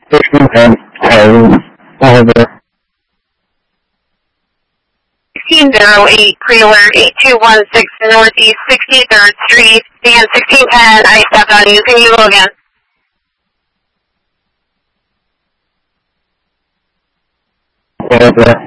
1610, over. 1608, pre-alert 8216 Northeast 63rd Street, and 1610, I stepped on you. Can you go again? Over.